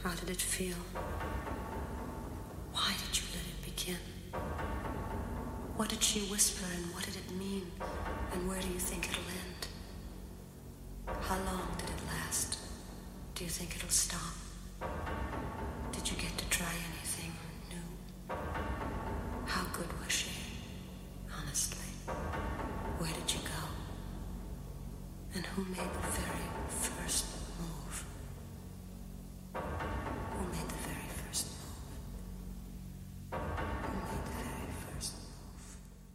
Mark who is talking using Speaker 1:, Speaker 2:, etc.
Speaker 1: How did it feel? Why did you let it begin? What did she whisper and what did it mean? And where do you think it'll end? How long did it last? Do you think it'll stop? Did you get to try anything new? How good was she? Honestly, where did you go? And who made the very